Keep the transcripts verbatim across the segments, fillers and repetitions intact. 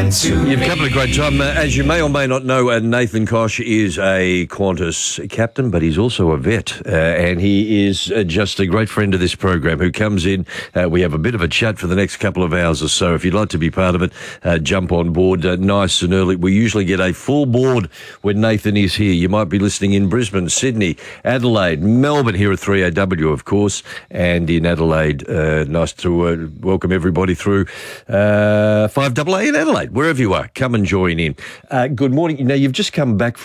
listen to You've come at a great time. Uh, as you may or may not know, uh, Nathan Koch is a Qantas captain, but he's also a vet, uh, and he is uh, just a great friend of this program who comes in. Uh, we have a bit of a chat for the next couple of hours or so. If you'd like to be part of it, uh, jump on board uh, nice and early. We usually get a full board when Nathan is here. You might be listening in Brisbane, Sydney, Adelaide, Melbourne, here at three A W, of course, and in Adelaide. Uh, nice to uh, welcome everybody through uh, five A A in Adelaide. Wherever you are, come and join in. Uh, good morning. Now, you've just come back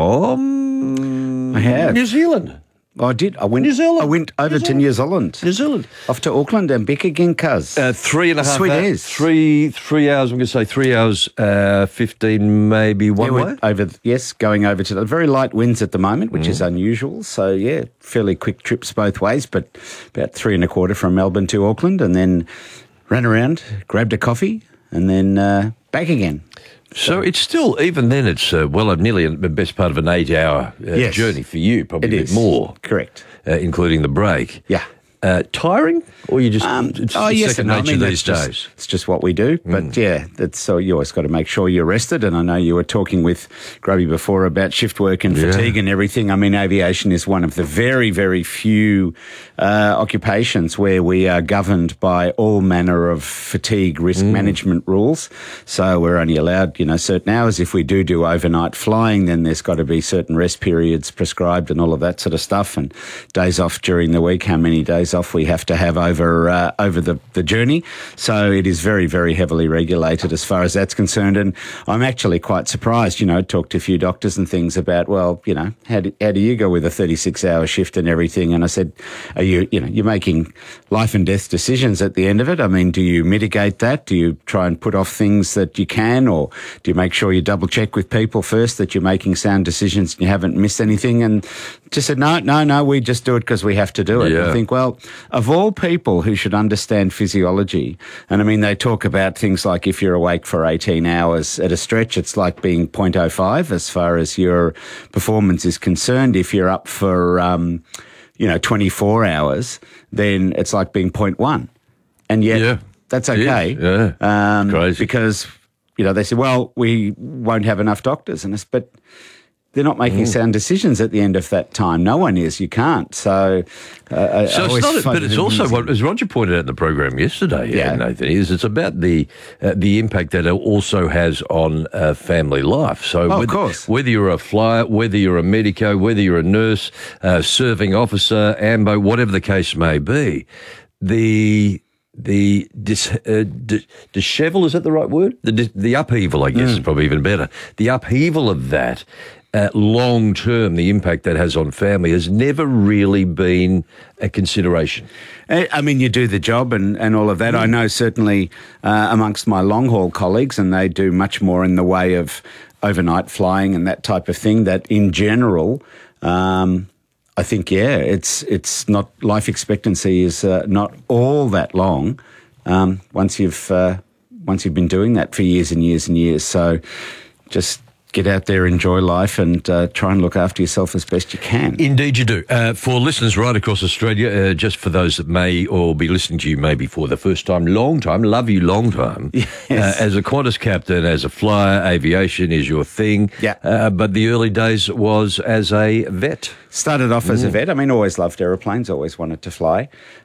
from I have. New Zealand. I did. I went. New Zealand. I went over New to Zealand. New Zealand. New Zealand. Off to Auckland and back again, cuz. Uh, three and a half Sweet hours. as. Three, three hours, I'm going to say three hours, uh, fifteen, maybe one Yeah, way. went over. Yes, going over to the very light winds at the moment, which Mm. is unusual. So yeah, fairly quick trips both ways, but about three and a quarter from Melbourne to Auckland, and then ran around, grabbed a coffee, and then uh, back again. So it's still, even then, it's uh, well, nearly the best part of an eight-hour uh, Yes. journey for you, probably It a bit is. more, Correct. uh, including the break. Yeah. Uh, tiring, or you just Um, it's oh, it's yes second and no. I nature mean, these that's days? just- it's just what we do. But yeah, that's so you always got to make sure you're rested. And I know you were talking with Grubby before about shift work and Yeah. fatigue and everything. I mean, aviation is one of the very, very few uh, occupations where we are governed by all manner of fatigue risk management rules. So we're only allowed, you know, certain hours. If we do do overnight flying, then there's got to be certain rest periods prescribed and all of that sort of stuff. And days off during the week, how many days off we have to have over uh, over the, the journey. So it is very, very heavily regulated as far as that's concerned. And I'm actually quite surprised, you know, talked to a few doctors and things about, well, you know, how do, how do you go with a thirty-six hour shift and everything? And I said, are you, you know, you're making life and death decisions at the end of it. I mean, do you mitigate that? Do you try and put off things that you can, or do you make sure you double check with people first that you're making sound decisions and you haven't missed anything? And just said, no, no, no, we just do it because we have to do it. Yeah. I think, well, of all people who should understand physiology, and I mean, they talk about things like if you're awake for eighteen hours at a stretch, it's like being zero point zero five as far as your performance is concerned. If you're up for, um, you know, twenty-four hours, then it's like being zero point one. And yet, Yeah. that's It is, okay. yeah. Um, Crazy. Because, you know, they say, well, we won't have enough doctors. And it's, but they're not making sound decisions at the end of that time. No one is. You can't. So, uh, I So always it's not, find but it's it also amusing. what, as Roger pointed out in the program yesterday, Yeah. uh, Nathan, is it's about the uh, the impact that it also has on uh, family life. So Oh, of whether, course. whether you're a flyer, whether you're a medico, whether you're a nurse, uh, serving officer, ambo, whatever the case may be, the the dis, uh, di- dishevel, is that the right word? The dis, the upheaval, I guess, is probably even better. The upheaval of that. Uh, long term, the impact that has on family has never really been a consideration. I I mean, you do the job and, and all of that. I know certainly uh, amongst my long haul colleagues, and they do much more in the way of overnight flying and that type of thing, that in general, um, I think, yeah, it's it's not, life expectancy is uh, not all that long um, once you've uh, once you've been doing that for years and years and years. So just get out there, enjoy life, and uh, try and look after yourself as best you can. Indeed you do. Uh, for listeners right across Australia, uh, just for those that may or be listening to you maybe for the first time, long time, love you long time. Yes. Uh, as a Qantas captain, as a flyer, aviation is your thing. Yeah. Uh, but the early days was as a vet. Started off as a vet. I mean, always loved aeroplanes, always wanted to fly.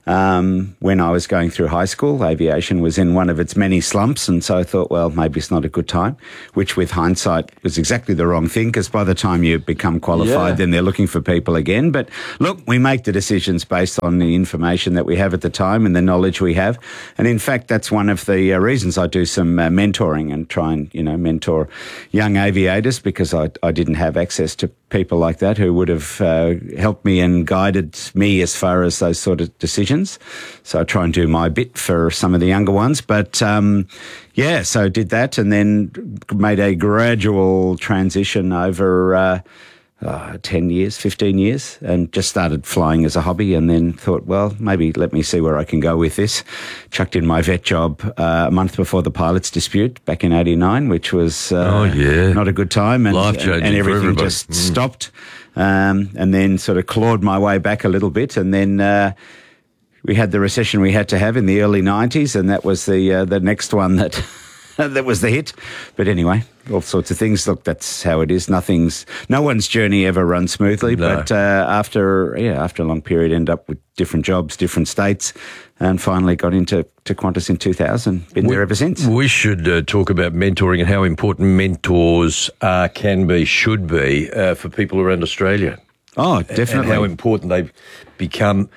Um, when I was going through high school, aviation was in one of its many slumps, and so I thought, well, maybe it's not a good time, which with hindsight was exactly the wrong thing, because by the time you become qualified, Yeah. then they're looking for people again. But look, we make the decisions based on the information that we have at the time and the knowledge we have. And in fact, that's one of the uh, reasons I do some uh, mentoring and try and, you know, mentor young aviators, because I, I didn't have access to people like that who would have uh, helped me and guided me as far as those sort of decisions. So I try and do my bit for some of the younger ones. But um, yeah, so did that, and then made a gradual transition over uh, uh, ten years, fifteen years, and just started flying as a hobby, and then thought, well, maybe let me see where I can go with this. Chucked in my vet job uh, a month before the pilots dispute back in eighty-nine, which was uh, Oh, yeah. not a good time. And, Life-changing and for everything everybody. just Mm. stopped, um, and then sort of clawed my way back a little bit, and then uh, we had the recession we had to have in the early nineties, and that was the uh, the next one that that was the hit. But anyway, all sorts of things. Look, that's how it is. Nothing's, no one's journey ever runs smoothly. No. But uh, after, yeah, after a long period, end up with different jobs, different states, and finally got into to Qantas in two thousand. Been we, there ever since. We should uh, talk about mentoring and how important mentors uh, can be, should be, uh, for people around Australia. Oh, definitely. And how important they've become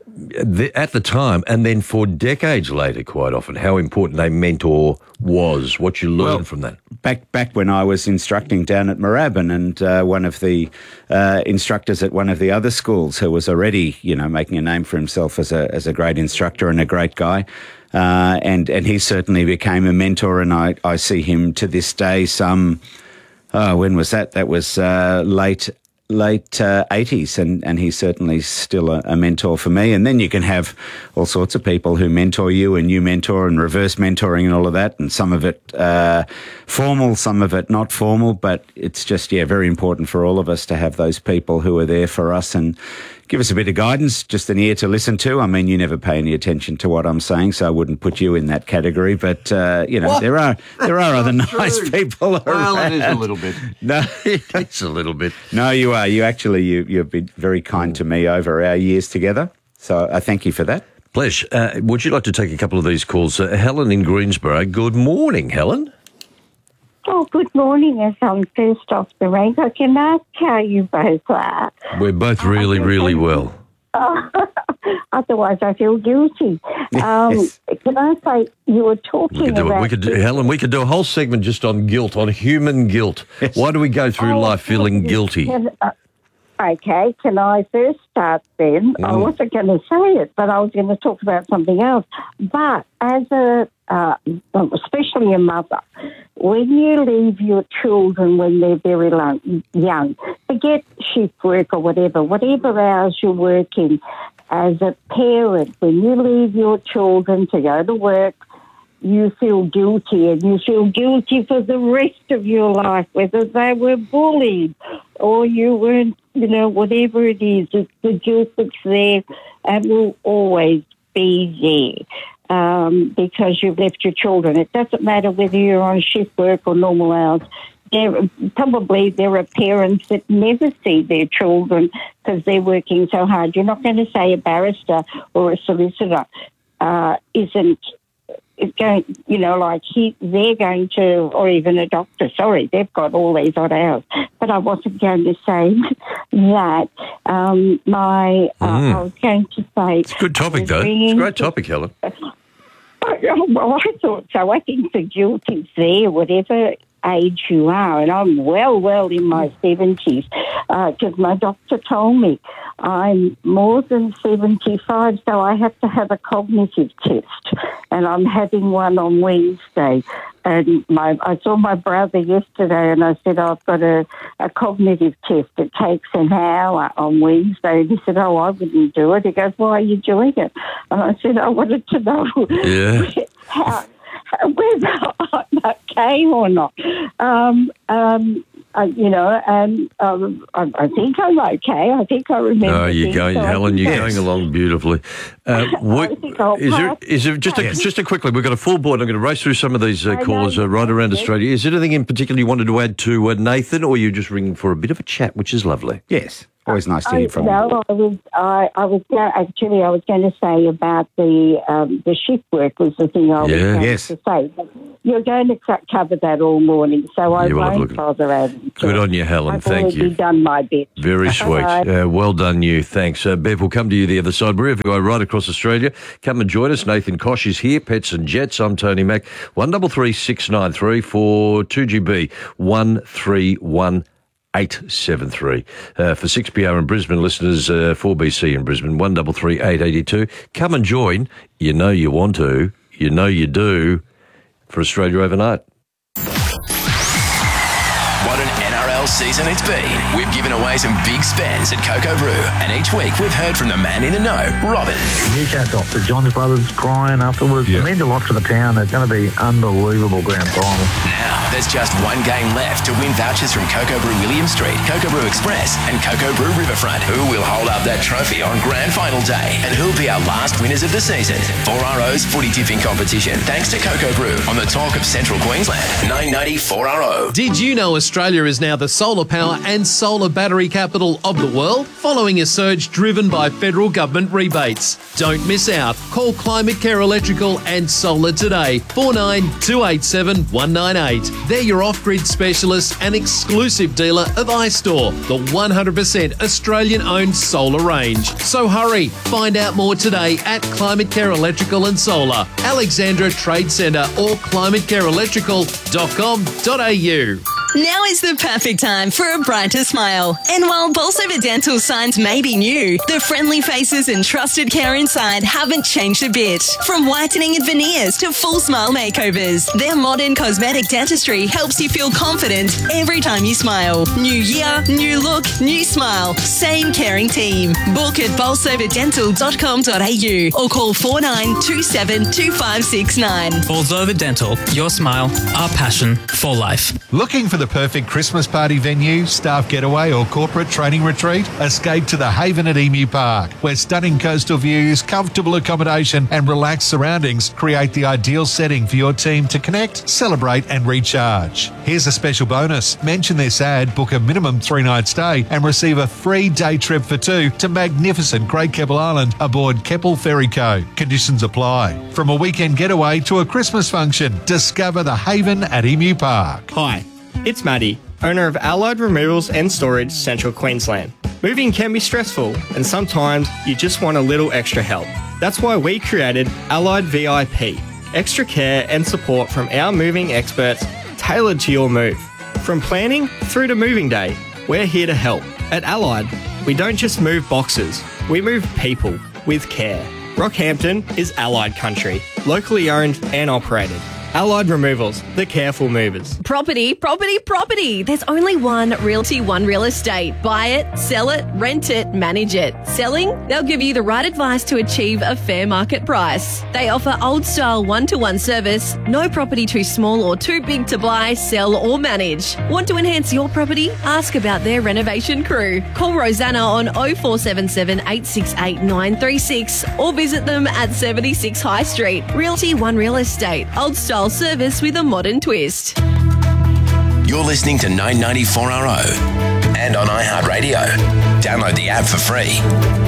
at the time, and then for decades later, quite often, how important a mentor was, what you learned well, from that. Back back when I was instructing down at Moorabbin, and uh, one of the uh, instructors at one of the other schools who was already, you know, making a name for himself as a as a great instructor and a great guy, uh, and and he certainly became a mentor, and I, I see him to this day. Some, oh, when was that? That was uh, late. late uh, eighties, and, and he's certainly still a, a mentor for me. And then you can have all sorts of people who mentor you, and you mentor, and reverse mentoring and all of that, and some of it uh, formal, some of it not formal, but it's just, yeah, very important for all of us to have those people who are there for us and give us a bit of guidance, just an ear to listen to. I mean, you never pay any attention to what I'm saying, so I wouldn't put you in that category. But uh, you know, what? there are there are other nice true. people around. Well, it is a little bit. No, It's a little bit. no, you are. You actually you you've been very kind to me over our years together. So I thank you for that. Pleasure. Uh, would you like to take a couple of these calls? Uh, Helen in Greensboro. Good morning, Helen. Oh, good morning, as I'm first off the rank. I can ask how you both are. We're both really, really well. Oh, otherwise, I feel guilty. Um, Yes. Can I say, you were talking We could do about... it. We could do, Helen, we could do a whole segment just on guilt, on human guilt. Yes. Why do we go through Oh, life feeling guilty? Can, uh, okay, can I first start then? I Mm. wasn't going to say it, but I was going to talk about something else. But as a, uh, especially a mother, when you leave your children when they're very long, young, forget shift work or whatever, whatever hours you're working, as a parent, when you leave your children to go to work, you feel guilty, and you feel guilty for the rest of your life, whether they were bullied or you weren't, you know, whatever it is, it's the guilt that's there and will always be there um, because you've left your children. It doesn't matter whether you're on shift work or normal hours. There, probably there are parents that never see their children because they're working so hard. You're not going to say a barrister or a solicitor uh, isn't It's going, you know, like he, they're going to, or even a doctor, sorry, they've got all these odd hours. But I wasn't going to say that. Um, my, uh, Mm. I was going to say... It's a good topic, though. It's a bringing- great topic, Helen. Oh, well, I thought so. I think the guilt is there, whatever age you are, and I'm well, well in my seventies, because uh, my doctor told me I'm more than seventy-five, so I have to have a cognitive test, and I'm having one on Wednesday. And my, I saw my brother yesterday, and I said, oh, I've got a, a cognitive test. It takes an hour on Wednesday. And he said, oh, I wouldn't do it. He goes, why are you doing it? And I said, I wanted to know Yeah. how, whether I'm okay or not. Um, um, uh, you know, and um, I, I think I'm okay. I think I remember. No, you're things, going, so I Helen. think You're I- going along beautifully. Uh, what, I think I'll is there? pass. Is there just a, Yes. just a quickly? We've got a full board. I'm going to race through some of these uh, I know, callers uh, right around yes. Australia. Is there anything in particular you wanted to add to uh, Nathan, or are you just ringing for a bit of a chat, which is lovely? Yes, always nice to I, hear from you. no, I was. I, I was going, actually. I was going to say about the um, the shift work was the thing I was Yeah. going Yes. to say. But you're going to co- cover that all morning, so I You will have a won't look. bother adding. to Good it. on you, Helen. I've Thank already you. done my bit. Very sweet. Bye. Uh, well done, you. Thanks. Uh, Bev, we'll come to you the other side. Wherever you are, right across Australia, come and join us. Nathan Kosh is here. Pets and Jets. I'm Tony Mack. one double three six nine three for two G B one three one eight seven three. Uh, for six P R in Brisbane listeners, uh, four B C in Brisbane, one double three eight eighty two. Come and join. You know you want to. You know you do. For Australia Overnight. Want an N R L season it's been. We've given away some big spends at Cocoa Brew, and each week we've heard from the man in the know, Robin. Newcastle, the Johns brothers crying afterwards. Yeah. It means a lot to the town. It's going to be unbelievable grand final. Now, there's just one game left to win vouchers from Cocoa Brew William Street, Cocoa Brew Express, and Cocoa Brew Riverfront. Who will hold up that trophy on grand final day? And who'll be our last winners of the season? four R O's footy tipping competition, thanks to Cocoa Brew on the talk of Central Queensland. nine ninety four R O. Did you know Australia is now the solar power and solar battery capital of the world, following a surge driven by federal government rebates? Don't miss out. Call Climate Care Electrical and Solar today, four nine two eight seven one nine eight. They're your off-grid specialist and exclusive dealer of iStore, the one hundred percent Australian-owned solar range. So hurry, find out more today at Climate Care Electrical and Solar, Alexandra Trade Centre or climate care electrical dot com dot a u. Now is the perfect time for a brighter smile. And while Bolsover Dental signs may be new, the friendly faces and trusted care inside haven't changed a bit. From whitening and veneers to full smile makeovers, their modern cosmetic dentistry helps you feel confident every time you smile. New year, new look, new smile. Same caring team. Book at bolsover dental dot com dot a u or call four nine two seven two five six nine. Bolsover Dental, your smile, our passion for life. Looking for the perfect Christmas party venue, staff getaway or corporate training retreat? Escape to the Haven at Emu Park, where stunning coastal views, comfortable accommodation and relaxed surroundings create the ideal setting for your team to connect, celebrate and recharge. Here's a special bonus. Mention this ad, book a minimum three-night stay and receive a free day trip for two to magnificent Great Keppel Island aboard Keppel Ferry Co. Conditions apply. From a weekend getaway to a Christmas function, discover the Haven at Emu Park. Hi, it's Maddie, owner of Allied Removals and Storage, Central Queensland. Moving can be stressful, and sometimes you just want a little extra help. That's why we created Allied V I P, extra care and support from our moving experts tailored to your move. From planning through to moving day, we're here to help. At Allied, we don't just move boxes, we move people with care. Rockhampton is Allied country, locally owned and operated. Allied Removals, the careful movers. Property, property, property. There's only one Realty One Real Estate. Buy it, sell it, rent it, manage it. Selling? They'll give you the right advice to achieve a fair market price. They offer old-style one-to-one service. No property too small or too big to buy, sell or manage. Want to enhance your property? Ask about their renovation crew. Call Rosanna on oh four seven seven, eight six eight, nine three six or visit them at seventy-six High Street. Realty One Real Estate. Old-style service with a modern twist. You're listening to nine ninety-four R O and on iHeartRadio. Download the app for free.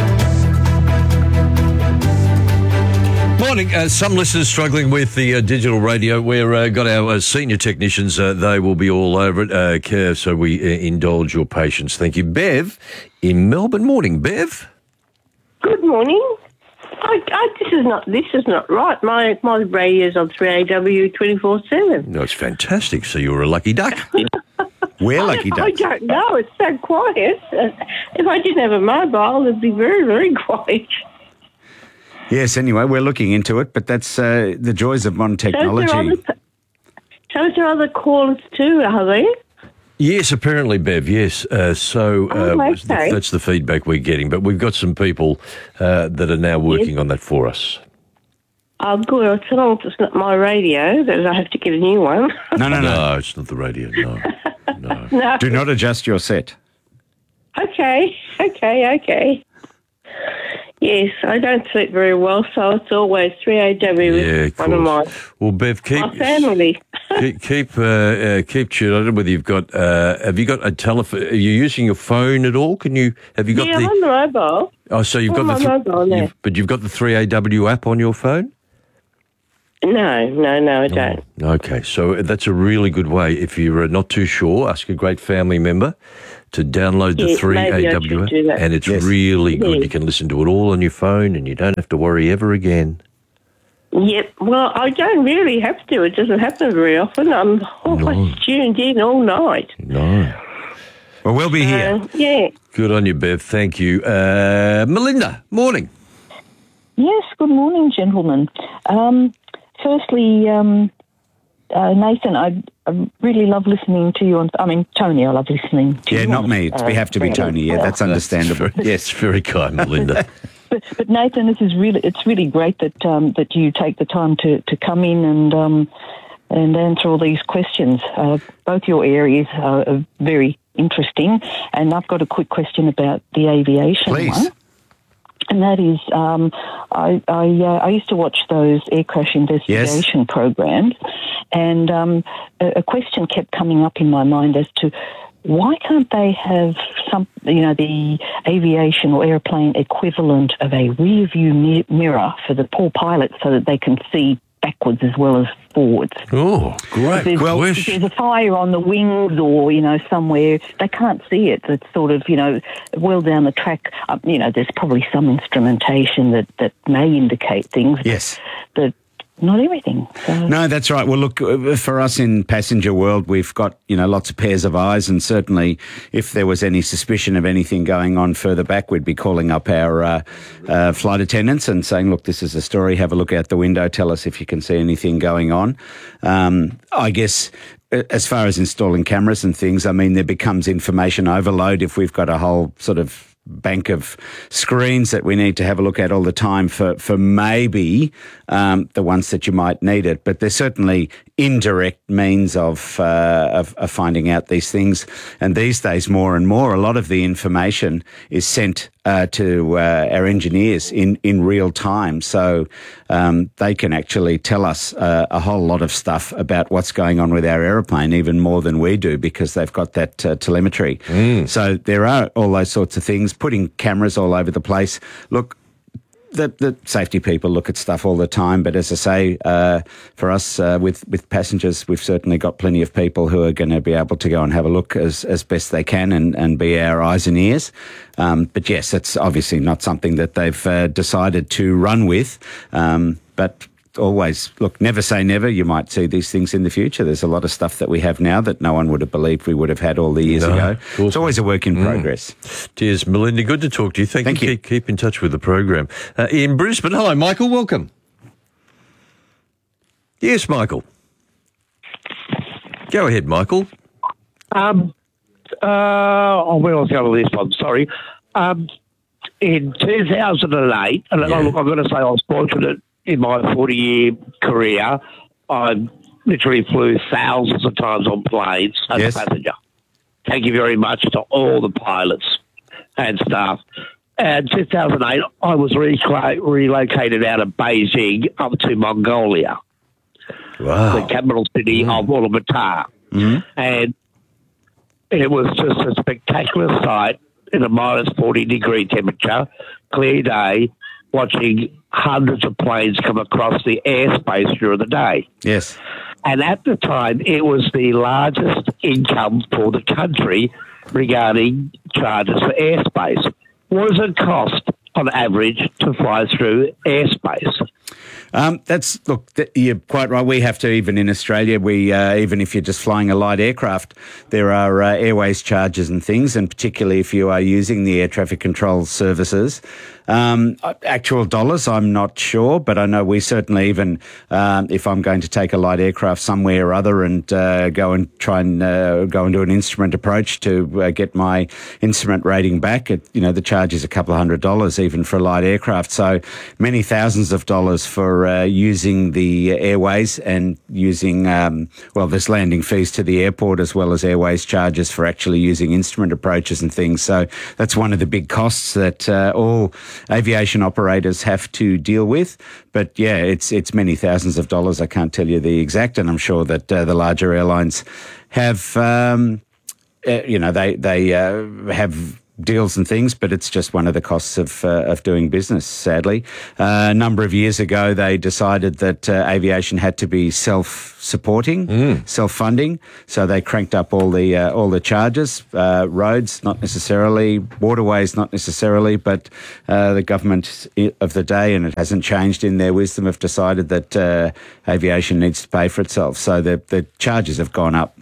Morning. Uh, some listeners struggling with the uh, digital radio. We've uh, got our uh, senior technicians. Uh, they will be all over it. Uh, care, so we uh, indulge your patience. Thank you. Bev in Melbourne. Morning, Bev. Good morning. I, I, this is not this is not right. My my radio's on three A W twenty-four seven. No, it's fantastic. So you're a lucky duck. We're lucky ducks. I don't know. It's so quiet. If I didn't have a mobile, it'd be very, very quiet. Yes, anyway, we're looking into it, but that's uh, the joys of modern technology. So is, other, so is there other callers too, are there? Yes, apparently, Bev, yes. Uh, so uh, oh, okay. that's the feedback we're getting. But we've got some people uh, that are now working yes. on that for us. Oh, good. So long as it's not my radio, that I have to get a new one. No, no, no. No, it's not the radio, no. no. no. Do not adjust your set. Okay, okay, okay. Yes, I don't sleep very well, so it's always three A W yeah, with one of my, well, Bev, keep, my family. keep keep, uh, uh, keep tuned. I don't know whether you've got, uh, have you got a telephone, are you using your phone at all? Can you, have you got yeah, the... Yeah, on the mobile. Oh, so you've on got the... Th- mobile, yeah. you've, but you've got the three A W app on your phone? No, no, no, I don't. Oh, okay, so that's a really good way. If you're not too sure, ask a great family member to download the yes, three A W app, and it's yes. really good. Yes. You can listen to it all on your phone, and you don't have to worry ever again. Yep. Well, I don't really have to. It doesn't happen very often. I'm always no. tuned in all night. No. Well, we'll be here. Uh, yeah. Good on you, Bev. Thank you. Uh, Melinda, morning. Yes, good morning, gentlemen. Um, firstly, um, uh, Nathan, I, I really love listening to you. On, I mean, Tony, I love listening to yeah, you. Yeah, not on, me. It's, uh, we have to be Tony. Yeah, that's understandable. That's very, yes, very kind, Melinda. But, but Nathan, this is really, it's really great that um, that you take the time to, to come in and um, and answer all these questions. Uh, both your areas are, are very interesting, and I've got a quick question about the aviation Please. one. And that is, um, I I, uh, I used to watch those air crash investigation yes. programs, and um, a, a question kept coming up in my mind as to why can't they have some, you know, the aviation or airplane equivalent of a rear view mi- mirror for the poor pilots so that they can see backwards as well as forwards? Oh, great. If there's, well, if there's a fire on the wings or, you know, somewhere, they can't see it. It's sort of, you know, well down the track. Uh, you know, there's probably some instrumentation that, that may indicate things. Yes. That not everything. So. No, that's right. Well, look, for us in passenger world, we've got, you know, lots of pairs of eyes, and certainly if there was any suspicion of anything going on further back, we'd be calling up our uh, uh, flight attendants and saying, look, this is a story, have a look out the window, tell us if you can see anything going on. Um, I guess as far as installing cameras and things, I mean, there becomes information overload if we've got a whole sort of bank of screens that we need to have a look at all the time for, for maybe um, the ones that you might need it. But there's certainly indirect means of, uh, of, of finding out these things. And these days, more and more, a lot of the information is sent uh, to uh, our engineers in, in real time. So um, they can actually tell us uh, a whole lot of stuff about what's going on with our aeroplane, even more than we do, because they've got that uh, telemetry. Mm. So there are all those sorts of things, putting cameras all over the place. Look, The, the safety people look at stuff all the time, but as I say, uh, for us uh, with with passengers, we've certainly got plenty of people who are going to be able to go and have a look as, as best they can and, and be our eyes and ears. Um, but yes, it's obviously not something that they've uh, decided to run with. Um, but always, look, never say never. You might see these things in the future. There's a lot of stuff that we have now that no one would have believed we would have had all the years no, ago. It's always a work in mm. progress. Cheers, Melinda. Good to talk to you. Thank, Thank you. you. Keep, keep in touch with the program. Uh, in Brisbane, hello, Michael. Welcome. Yes, Michael. Go ahead, Michael. Um, uh, oh, where was I going with this one? Sorry. Um, in two thousand eight, and yeah. look, I've got to say I was fortunate in my forty-year career. I literally flew thousands of times on planes as yes. a passenger. Thank you very much to all the pilots and staff. And two thousand eight, I was re- relocated out of Beijing up to Mongolia, wow. the capital city mm. of Ulaanbaatar. Mm. And it was just a spectacular sight in a minus forty degree temperature, clear day, watching hundreds of planes come across the airspace during the day. Yes. And at the time, it was the largest income for the country regarding charges for airspace. What does it cost, on average, to fly through airspace? Um, that's look. Th- you're quite right. We have to, even in Australia, we uh, even if you're just flying a light aircraft, there are uh, airways charges and things, and particularly if you are using the air traffic control services. Um, actual dollars, I'm not sure, but I know we certainly even um, if I'm going to take a light aircraft somewhere or other and uh, go and try and uh, go and do an instrument approach to uh, get my instrument rating back, it, you know, the charge is a couple of hundred dollars even for a light aircraft. So many thousands of dollars for uh, using the airways and using, um, well, there's landing fees to the airport as well as airways charges for actually using instrument approaches and things. So that's one of the big costs that uh, all aviation operators have to deal with. But yeah, it's it's many thousands of dollars. I can't tell you the exact, and I'm sure that uh, the larger airlines have, um, uh, you know, they they uh, have deals and things, but it's just one of the costs of uh, of doing business, sadly. Uh, a number of years ago, they decided that uh, aviation had to be self-supporting, mm. self-funding, so they cranked up all the uh, all the charges. Uh, roads, not necessarily. Waterways, not necessarily, but uh, the government of the day, and it hasn't changed in their wisdom, have decided that uh, aviation needs to pay for itself. So the, the charges have gone up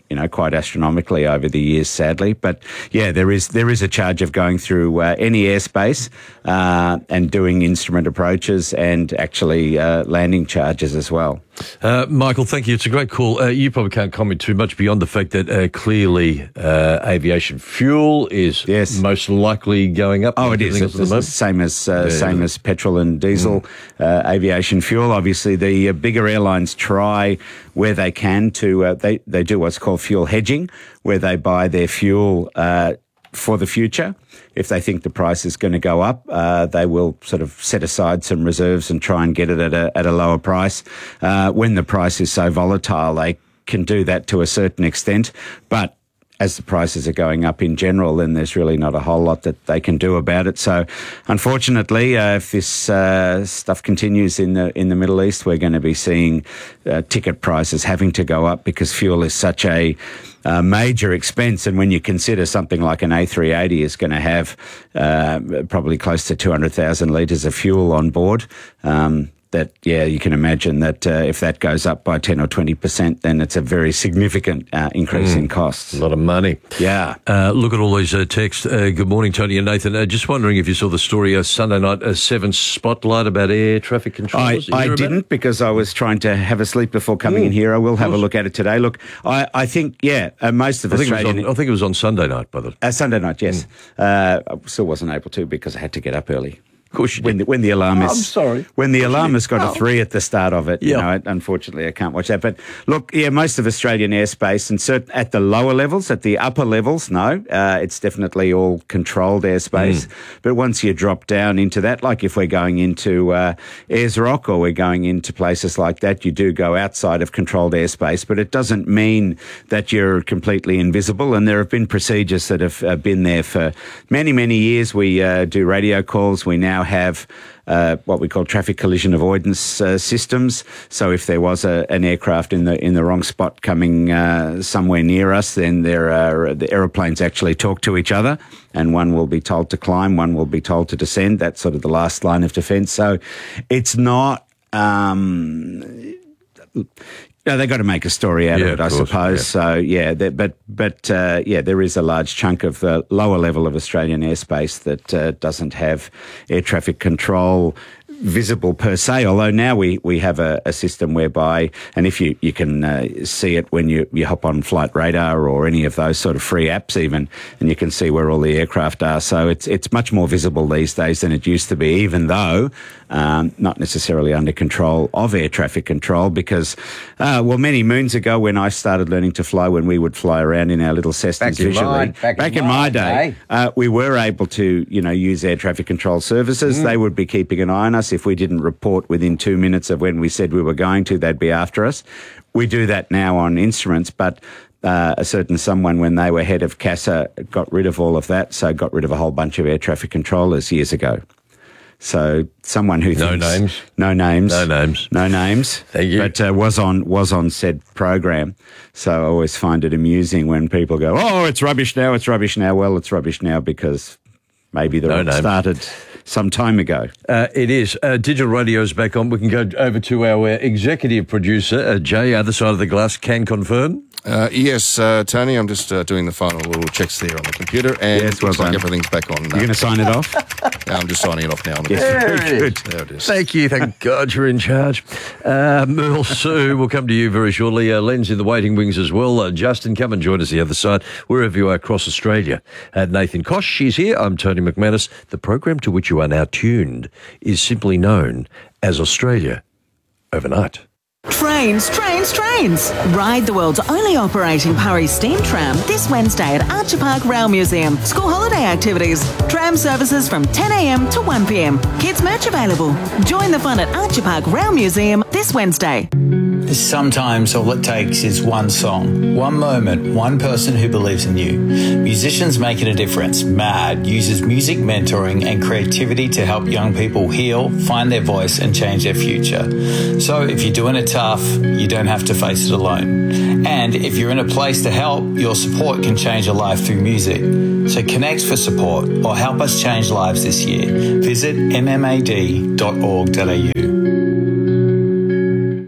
you know, quite astronomically over the years, sadly. But yeah, there is there is a charge of going through uh, any airspace uh, and doing instrument approaches and actually uh, landing charges as well. Uh, Michael, thank you. It's a great call. Uh, you probably can't comment too much beyond the fact that uh, clearly uh, aviation fuel is yes. most likely going up. Oh, it is. It's the same as uh, yeah, same as petrol and diesel mm. uh, aviation fuel. Obviously, the uh, bigger airlines try where they can to uh, they they do what's called fuel hedging, where they buy their fuel Uh, for the future. If they think the price is going to go up, uh, they will sort of set aside some reserves and try and get it at a, at a lower price. Uh, when the price is so volatile, they can do that to a certain extent. But as the prices are going up in general, then there's really not a whole lot that they can do about it. So, unfortunately, uh, if this uh, stuff continues in the in the Middle East, we're going to be seeing uh, ticket prices having to go up because fuel is such a uh, major expense. And when you consider something like an A three eighty is going to have uh, probably close to two hundred thousand litres of fuel on board, um, that, yeah, you can imagine that uh, if that goes up by ten or twenty percent, then it's a very significant uh, increase mm, in costs. A lot of money. Yeah. Uh, look at all these uh, texts. Uh, good morning, Tony and Nathan. Uh, just wondering if you saw the story uh, Sunday night, uh, Seven Spotlight about air traffic control. I, I didn't it? because I was trying to have a sleep before coming mm, in here. I will have a look at it today. Look, I, I think, yeah, uh, most of I think Australian... On, I think it was on Sunday night, brother. Uh, Sunday night, yes. Mm. Uh, I still wasn't able to because I had to get up early. Of course you when did. The, when the alarm is... Oh, I'm sorry. When the alarm has got oh. a three at the start of it, yeah. you know, unfortunately I can't watch that. But look, yeah, most of Australian airspace, and cert- at the lower levels, at the upper levels, no, uh, it's definitely all controlled airspace. Mm. But once you drop down into that, like if we're going into uh, Ayers Rock or we're going into places like that, you do go outside of controlled airspace, but it doesn't mean that you're completely invisible. And there have been procedures that have uh, been there for many, many years. We uh, do radio calls. We now have Uh, what we call traffic collision avoidance uh, systems. So if there was a, an aircraft in the in the wrong spot coming uh, somewhere near us, then there are the aeroplanes actually talk to each other, and one will be told to climb, one will be told to descend. That's sort of the last line of defence. So it's not. Um, No, they got to make a story out yeah, of it, I of course, suppose. Yeah. So, yeah, that, but but uh, yeah, there is a large chunk of the lower level of Australian airspace that uh, doesn't have air traffic control visible per se, although now we, we have a, a system whereby, and if you, you can uh, see it when you, you hop on Flight Radar or any of those sort of free apps even, and you can see where all the aircraft are. So it's it's much more visible these days than it used to be, even though um, not necessarily under control of air traffic control because, uh, well, many moons ago when I started learning to fly, when we would fly around in our little Cessnas visually, my, back, back in in my my day, day. Uh, we were able to, you know, use air traffic control services. Mm. They would be keeping an eye on us. If we didn't report within two minutes of when we said we were going to, they'd be after us. We do that now on instruments, but uh, a certain someone, when they were head of CASA, got rid of all of that, so got rid of a whole bunch of air traffic controllers years ago. So someone who no thinks... names. No names. No names. No names. Thank you. But uh, was on was on said program. So I always find it amusing when people go, oh, it's rubbish now, it's rubbish now. Well, it's rubbish now because maybe the no rock names. started some time ago. Uh, it is. Uh, digital radio is back on. We can go over to our uh, executive producer, uh, Jay, other side of the glass, can confirm. Uh, yes, uh, Tony, I'm just uh, doing the final little checks there on the computer, and yes, it looks well like done. everything's back on. You're going to sign it off? Yeah, I'm just signing it off now. Yes, very good. There it is. Thank you. Thank God you're in charge. Uh, Merle Sue, we'll come to you very shortly. Uh, Len's in the waiting wings as well. Uh, Justin, come and join us the other side, wherever you are across Australia. Uh, Nathan Kosh, she's here. I'm Tony McManus. The program to which you are now tuned is simply known as Australia Overnight. Trains, trains, trains. Ride the world's only operating Purry steam tram this Wednesday at Archer Park Rail Museum. School holiday activities. Tram services from ten a.m. to one p.m. Kids merch available. Join the fun at Archer Park Rail Museum this Wednesday. Sometimes all it takes is one song, one moment, one person who believes in you. Musicians Making a Difference, MAD, uses music mentoring and creativity to help young people heal, find their voice and change their future. So if you're doing it tough, you don't have to face it alone. And if you're in a place to help, your support can change a life through music. So connect for support or help us change lives this year. Visit m m a d dot org dot a u.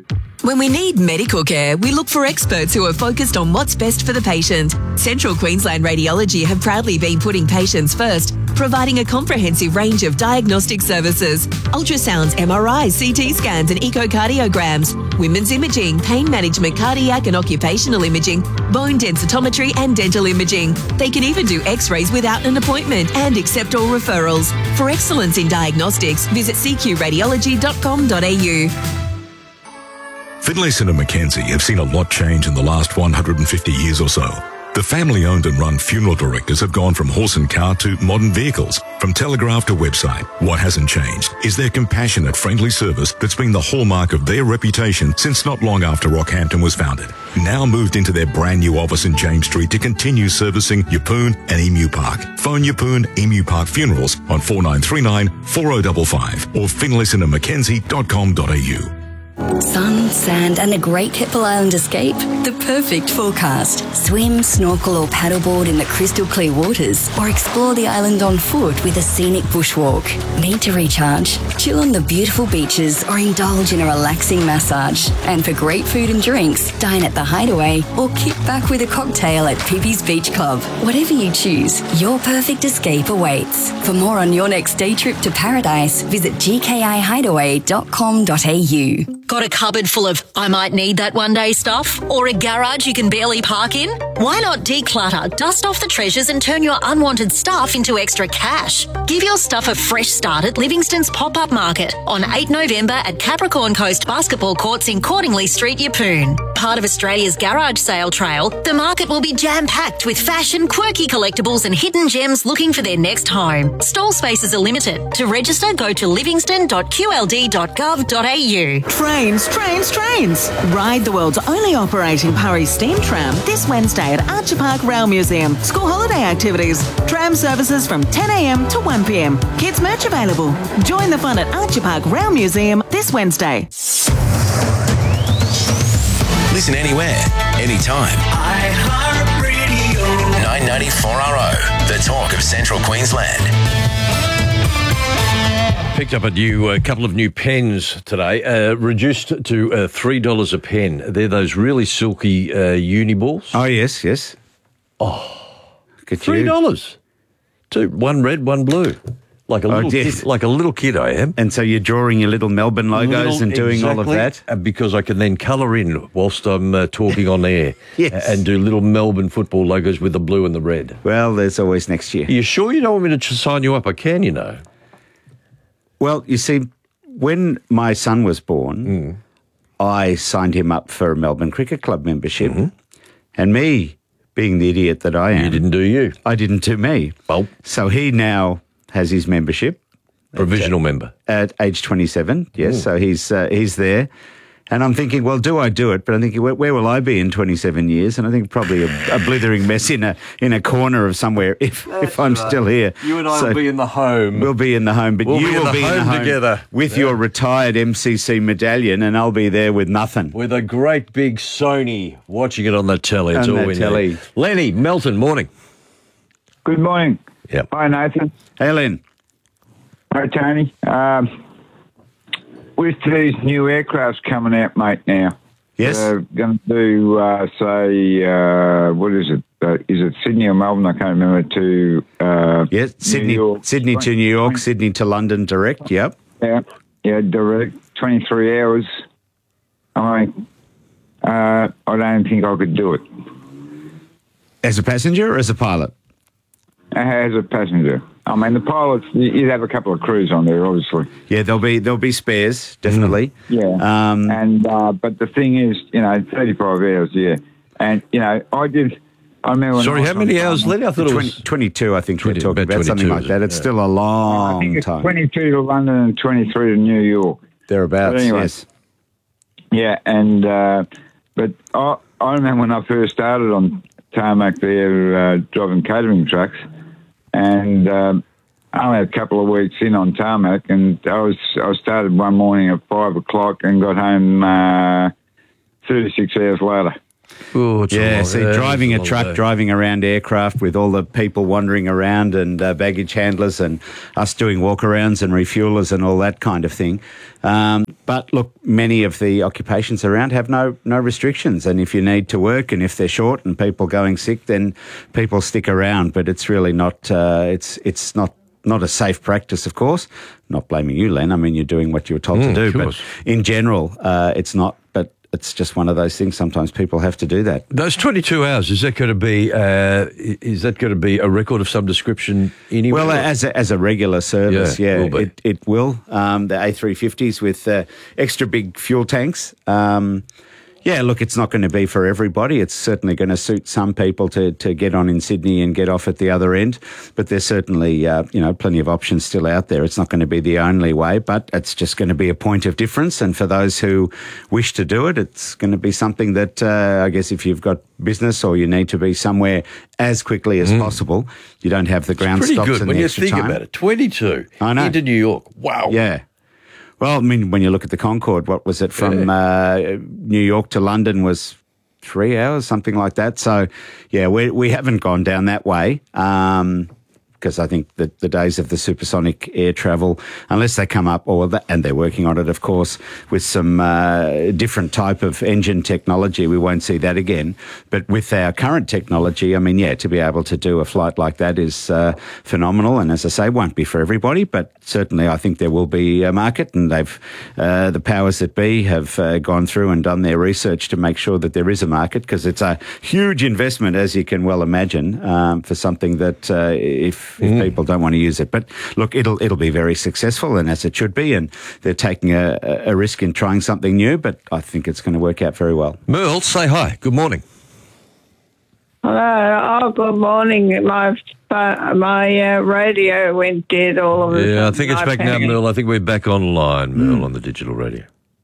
When we need medical care, we look for experts who are focused on what's best for the patient. Central Queensland Radiology have proudly been putting patients first, providing a comprehensive range of diagnostic services: ultrasounds, M R Is, C T scans and echocardiograms, women's imaging, pain management, cardiac and occupational imaging, bone densitometry and dental imaging. They can even do x-rays without an appointment and accept all referrals. For excellence in diagnostics, visit c q radiology dot com dot a u. Finlayson and Mackenzie have seen a lot change in the last one hundred fifty years or so. The family-owned and run funeral directors have gone from horse and cart to modern vehicles, from telegraph to website. What hasn't changed is their compassionate, friendly service that's been the hallmark of their reputation since not long after Rockhampton was founded. Now moved into their brand new office in James Street to continue servicing Yeppoon and Emu Park. Phone Yeppoon Emu Park Funerals on four nine three nine, four oh five five or finlayson and mackenzie dot com dot a u. Sun, sand and a great Keppel Island escape? The perfect forecast. Swim, snorkel or paddleboard in the crystal clear waters, or explore the island on foot with a scenic bushwalk. Need to recharge? Chill on the beautiful beaches or indulge in a relaxing massage. And for great food and drinks, dine at the Hideaway or kick back with a cocktail at Pippi's Beach Club. Whatever you choose, your perfect escape awaits. For more on your next day trip to paradise, visit g k i hideaway dot com dot a u. Got a cupboard full of I might need that one day stuff? Or a garage you can barely park in? Why not declutter, dust off the treasures and turn your unwanted stuff into extra cash? Give your stuff a fresh start at Livingston's Pop-Up Market on the eighth of November at Capricorn Coast Basketball Courts in Cordingley Street, Yeppoon. Part of Australia's Garage Sale Trail, the market will be jam-packed with fashion, quirky collectibles and hidden gems looking for their next home. Stall spaces are limited. To register, go to livingston dot q l d dot gov dot a u. Trains, trains, trains. Ride the world's only operating Purry steam tram this Wednesday at Archer Park Rail Museum. School holiday activities. Tram services from ten a m to one p m. Kids merch available. Join the fun at Archer Park Rail Museum this Wednesday. Listen anywhere, anytime. iHeartRadio. nine ninety-four R O, the talk of Central Queensland. Picked up a new uh, couple of new pens today, uh, reduced to uh, three dollars a pen. They're those really silky uh, uni balls. Oh yes, yes. Oh, three dollars. Two, one red, one blue. Like a Oh, little, yes. kid, like a little kid, I am. And so you're drawing your little Melbourne logos Little- and doing all of exactly, that? uh, because I can then colour in whilst I'm uh, talking on air. Yes. And do little Melbourne football logos with the blue and the red. Well, there's always next year. Are you sure you don't want me to tr- sign you up? I can, you know. Well, you see, when my son was born, Mm. I signed him up for a Melbourne Cricket Club membership. Mm-hmm. And me, being the idiot that I am... You didn't do you. I didn't do me. Well. So he now has his membership. Provisional member. At age twenty-seven, yes. Ooh. So he's uh, he's there. And I'm thinking, well, do I do it? But I'm thinking, where, where will I be in twenty-seven years? And I think probably a, a blithering mess in a in a corner of somewhere if if I'm right. still here. You and I So will be in the home. We'll be in the home, but We'll you be in will the be in the home home together. with Yeah. your retired M C C medallion, and I'll be there with nothing. With a great big Sony, watching it on the telly. It's On all the we telly. need. Lenny, Melton, morning. Good morning. Yep. Hi, Nathan. Hey, Len. Hi, Tony. Um, with these new aircrafts coming out, mate, now. Yes. They're going to do, uh, say, uh, what is it? Uh, is it Sydney or Melbourne? I can't remember. To uh, Yes, Sydney, New York. Sydney to New York, Sydney to London direct. Yep. Yeah, yeah, direct, twenty-three hours. I mean, uh, I don't think I could do it. As a passenger or as a pilot? As a passenger. I mean, the pilots, you- you'd have a couple of crews on there, obviously. Yeah, there'll be there'll be spares definitely. Yeah. Um, and uh, but the thing is, you know, thirty-five hours, yeah. And, you know, I did, I remember when Sorry, I how was many on- hours, Lenny? I thought it was... twenty, twenty-two, I think twenty, we're talking about about, something twenty-two, like that. is It's it? still a I long think it's time. twenty-two to London and twenty-three to New York. Thereabouts, But anyway. yes. Yeah, and, uh, but I, I remember when I first started on tarmac there, uh, driving catering trucks, and um, I only had a couple of weeks in on tarmac, and I was I started one morning at five o'clock and got home uh, thirty-six hours later. Oh, it's a yeah, long- see, yeah, driving it's a a long truck, day. driving around aircraft with all the people wandering around and uh, baggage handlers and us doing walkarounds and refuelers and all that kind of thing. Um, but look, many of the occupations around have no no restrictions, and if you need to work and if they're short and people going sick, then people stick around. But it's really not. Uh, it's it's not. Not a safe practice, of course. Not blaming you, Len. I mean, you're doing what you were told Mm, to of do. course. But in general, uh, it's not. But it's just one of those things. Sometimes people have to do that. Those twenty-two hours, is that going to be uh, is that going to be a record of some description anyway? Well, as a, as a regular service, Yeah, yeah, will be. it, it will. Um, the A three fifties with uh, extra big fuel tanks. Um, yeah, look, it's not going to be for everybody. It's certainly going to suit some people to, to get on in Sydney and get off at the other end. But there's certainly, uh, you know, plenty of options still out there. It's not going to be the only way, but it's just going to be a point of difference. And for those who wish to do it, it's going to be something that, uh, I guess, if you've got business or you need to be somewhere as quickly as possible, you don't have the ground Pretty stops good and when the you extra think time. about it. twenty-two I know. into New York. Wow. Yeah. Well, I mean, when you look at the Concorde, what was it from uh, New York to London was three hours, something like that. So, yeah, we we haven't gone down that way. Um, because I think that the days of the supersonic air travel, unless they come up, or the, and they're working on it, of course, with some uh, different type of engine technology, we won't see that again. But with our current technology, I mean, yeah, to be able to do a flight like that is uh, phenomenal. And as I say, won't be for everybody, but certainly I think there will be a market, and they've uh, the powers that be have uh, gone through and done their research to make sure that there is a market, because it's a huge investment, as you can well imagine, um, for something that uh, if if people don't want to use it. But look, it'll it'll be very successful, and as it should be, and they're taking a, a risk in trying something new, but I think it's going to work out very well. Merle, say hi. Good morning. Hello. Oh, good morning. My uh, my uh, radio went dead all of a sudden. Yeah, I think it's I back now, panicked. Merle. I think we're back online, Merle, on the digital radio.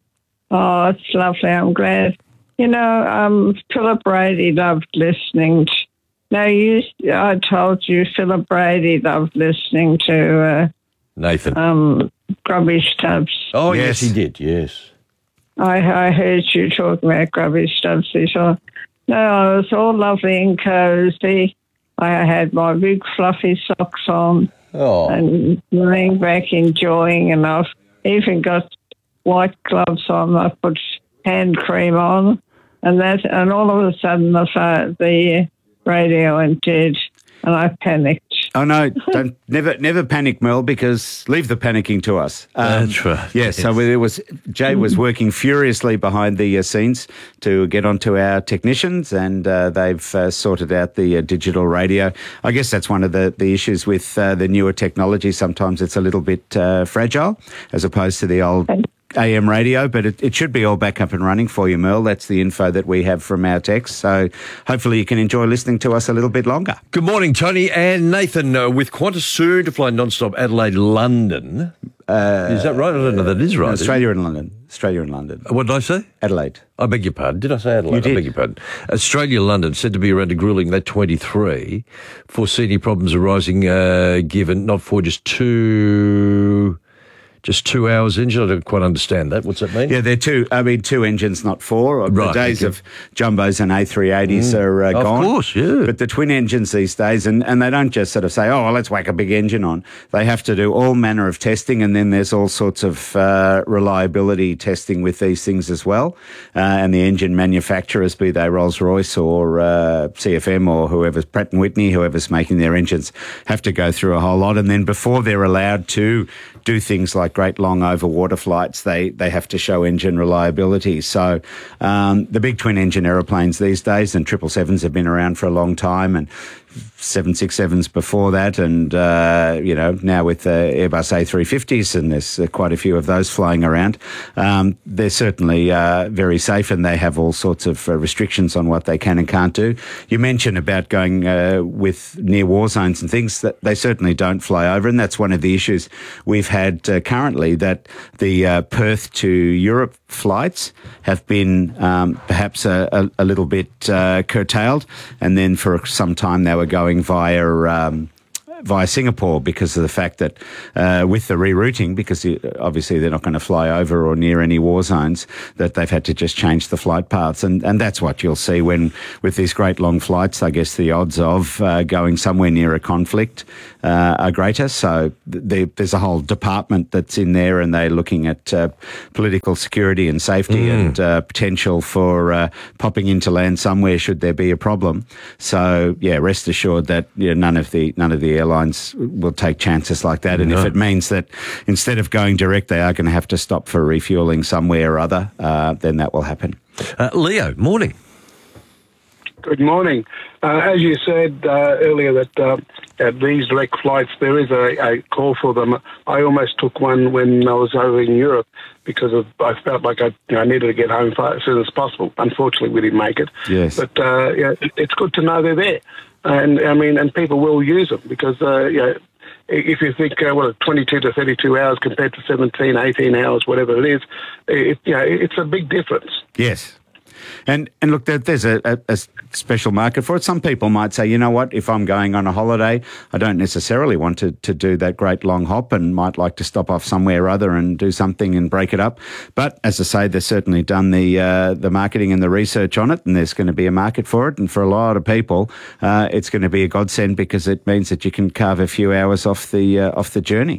Oh, it's lovely. I'm glad. You know, um, Philip Brady loved listening. To, no, you. I told you Philip Brady loved listening to uh, Nathan. um, Grubby Stubbs. Oh, yes. he did, yes. I, I heard you talking about Grubby Stubbs. He thought, no, it was all lovely and cosy. I had my big fluffy socks on oh. and laying back enjoying, and I've even got white gloves on. I put hand cream on, and that, and all of a sudden the phone, the radio went dead, and I panicked. Oh no! Don't never never panic, Merle, because leave the panicking to us. Um, That's right. Yeah. So it was Jay was working furiously behind the uh, scenes to get onto our technicians, and uh, they've uh, sorted out the uh, digital radio. I guess that's one of the the issues with uh, the newer technology. Sometimes it's a little bit uh, fragile, as opposed to the old A M radio, but it, it should be all back up and running for you, Merle. That's the info that we have from our techs. So hopefully you can enjoy listening to us a little bit longer. Good morning, Tony and Nathan. Uh, with Qantas soon to fly non-stop Adelaide-London. Uh, is that right? I don't know. That is right. Australia and London. Australia and London. What did I say? Adelaide. I beg your pardon. Did I say Adelaide? You did. I beg your pardon. Australia-London said to be around a gruelling that twenty-three. Foreseen problems arising uh, given not for just two... Just two hours engine? I don't quite understand that. What's that mean? Yeah, they're two, I mean, two engines, not four. Right, the days okay. of jumbos and A three eighties Mm. are uh, Of gone. course, yeah. But the twin engines these days, and, and they don't just sort of say, oh, well, let's whack a big engine on. They have to do all manner of testing, and then there's all sorts of uh, reliability testing with these things as well. Uh, and the engine manufacturers, be they Rolls-Royce or uh, C F M or whoever's, Pratt and Whitney, whoever's making their engines, have to go through a whole lot. And then before they're allowed to do things like great long over water flights, they, they have to show engine reliability. So um, the big twin engine aeroplanes these days, and triple sevens have been around for a long time, and seven sixty-sevens before that, and uh, you know, now with the Airbus A three fifties, and there's uh, quite a few of those flying around. Um, they're certainly uh, very safe, and they have all sorts of uh, restrictions on what they can and can't do. You mentioned about going uh, with near war zones and things, that they certainly don't fly over, and that's one of the issues we've had uh, currently, that the uh, Perth to Europe flights have been um, perhaps a, a, a little bit uh, curtailed, and then for some time they were going via um, via Singapore because of the fact that uh, with the rerouting, because obviously they're not going to fly over or near any war zones, that they've had to just change the flight paths. And, and that's what you'll see when, with these great long flights, I guess the odds of uh, going somewhere near a conflict uh, are greater. So th- there's a whole department that's in there, and they're looking at uh, political security and safety mm. and uh, potential for uh, popping into land somewhere should there be a problem. So yeah, rest assured that you know, none of the none of the airlines will take chances like that. And no. if it means that instead of going direct, they are going to have to stop for refuelling somewhere or other, uh, then that will happen. Uh, Leo, morning. Good morning. Uh, as you said uh, earlier, that uh, at these direct flights, there is a, a call for them. I almost took one when I was over in Europe because of, I felt like I, you know, I needed to get home as soon as possible. Unfortunately, we didn't make it. Yes. But uh, yeah, it's good to know they're there. And I mean, and people will use them because, uh, you know, if you think, uh, well, twenty-two to thirty-two hours compared to seventeen, eighteen hours, whatever it is, it, you know, it's a big difference. Yes. And and look, there, there's a, a, a special market for it. Some people might say, you know what, if I'm going on a holiday, I don't necessarily want to, to do that great long hop and might like to stop off somewhere or other and do something and break it up. But as I say, they've certainly done the uh, the marketing and the research on it, and there's going to be a market for it. And for a lot of people, uh, it's going to be a godsend because it means that you can carve a few hours off the uh, off the journey.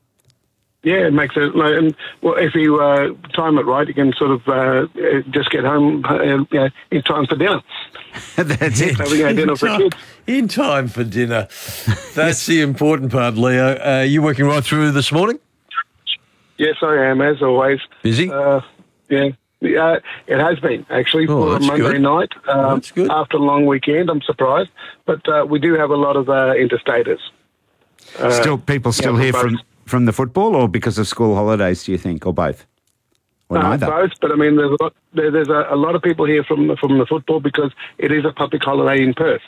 Yeah, it makes it. And well, if you uh, time it right, you can sort of uh, just get home uh, you know, in time for dinner. That's it. Having a dinner for kids. In time for dinner. That's the important part, Leo. Uh, you working right through this morning? Yes, I am, as always. Busy? Uh, yeah. Uh, it has been, actually, oh, for a Monday good. night. Um, that's good. After a long weekend, I'm surprised. But uh, we do have a lot of uh, interstaters. Uh, still, people still yeah, here both. from, from the football or because of school holidays, do you think, or both? Or uh, neither? Both, but I mean, there's a lot, there, there's a, a lot of people here from, from the football because it is a public holiday in Perth.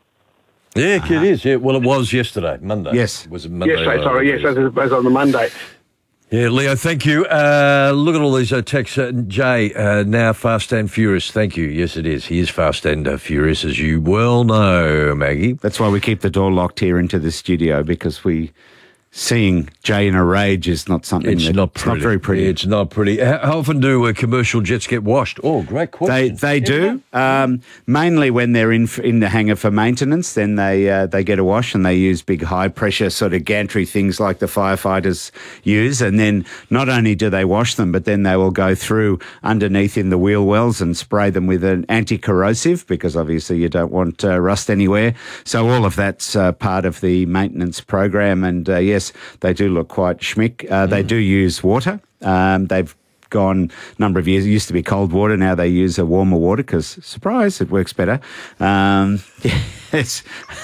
Yeah, uh-huh. it is. Yeah. Well, it was yesterday, Monday. Yes. It was a Monday. Yes, sorry, yes, it was on the Monday. Yeah, Leo, thank you. Uh, look at all these uh, texts. Uh, Jay, uh, now fast and furious. Thank you. Yes, it is. He is fast and uh, furious, as you well know, Maggie. That's why we keep the door locked here into the studio, because we... Seeing Jay in a rage is not something. It's that, not it's pretty. not very pretty. It's not pretty. How often do uh, commercial jets get washed? Oh, great question. They they do um, mainly when they're in in the hangar for maintenance. Then they uh, they get a wash, and they use big high pressure sort of gantry things like the firefighters use. And then not only do they wash them, but then they will go through underneath in the wheel wells and spray them with an anti-corrosive, because obviously you don't want uh, rust anywhere. So all of that's uh, part of the maintenance program. And uh, yes. They do look quite schmick. Uh, mm. They do use water. Um, they've gone a number of years. It used to be cold water. Now they use a warmer water because, surprise, it works better. Um, yes.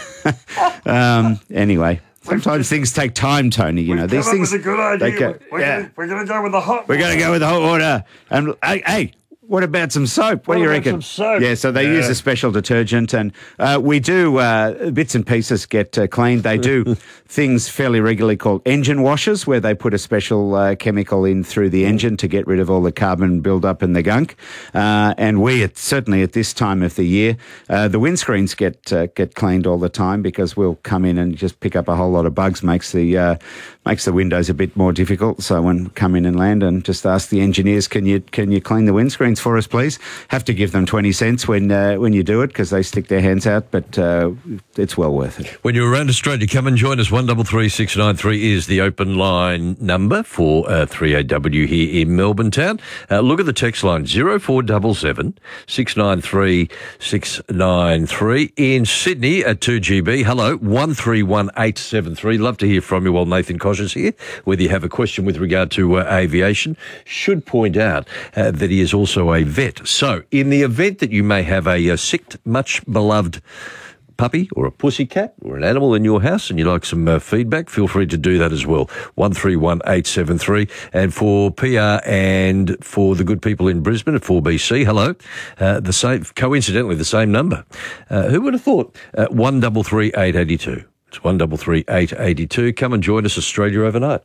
um, anyway. Sometimes things take time, Tony. You We've know, these come things. Up with a good idea. Go, we're yeah. gonna, we're going to go with the hot. We're going to go with the hot water. And hey, hey. What about some soap? What, what do you about reckon? Some soap? Yeah, so they yeah. use a special detergent, and uh, we do uh, bits and pieces get uh, cleaned. They do things fairly regularly called engine washes, where they put a special uh, chemical in through the engine to get rid of all the carbon build-up in the gunk. Uh, and we, at, certainly at this time of the year, uh, the windscreens get uh, get cleaned all the time, because we'll come in and just pick up a whole lot of bugs. Makes the uh, makes the windows a bit more difficult. So when we come in and land, and just ask the engineers, can you can you clean the windscreens for us, please? Have to give them twenty cents when uh, when you do it, because they stick their hands out, but uh, it's well worth it. When you're around Australia, come and join us. one three three six nine three is the open line number for uh, three A W here in Melbourne town. Uh, look at the text line, zero four seven seven, six nine three, six nine three. In Sydney at two G B, hello, one three one eight seven three. Love to hear from you while Nathan Kosh is here, whether you have a question with regard to uh, aviation. Should point out uh, that he is also a vet. So, in the event that you may have a, a sick, much beloved puppy or a pussycat or an animal in your house and you'd like some uh, feedback, feel free to do that as well. one three one eight seven three. And for P R and for the good people in Brisbane at four B C, hello, uh, the same, coincidentally, the same number. Uh, who would have thought? Uh, one three three eight eight two. It's one three three eight eight two. Come and join us, Australia Overnight.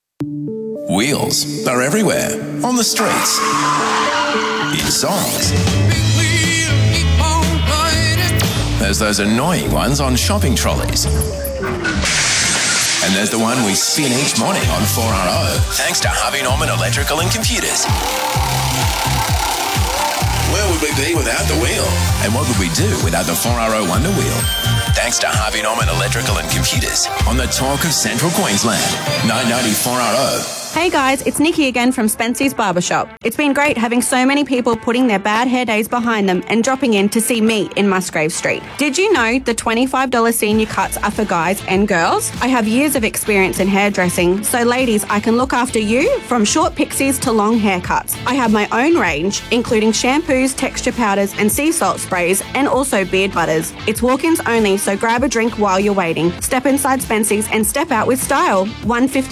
Wheels are everywhere, on the streets, in songs. There's those annoying ones on shopping trolleys. And there's the one we spin each morning on four R O, thanks to Harvey Norman Electrical and Computers. Where would we be without the wheel? And what would we do without the four R O Wonder Wheel? Thanks to Harvey Norman Electrical and Computers on the Talk of Central Queensland, nine ninety four R O. Hey guys, it's Nikki again from Spency's Barbershop. It's been great having so many people putting their bad hair days behind them and dropping in to see me in Musgrave Street. Did you know the twenty-five dollars senior cuts are for guys and girls? I have years of experience in hairdressing, so ladies, I can look after you from short pixies to long haircuts. I have my own range, including shampoos, texture powders and sea salt sprays, and also beard butters. It's walk-ins only, so grab a drink while you're waiting. Step inside Spency's and step out with style. one fifty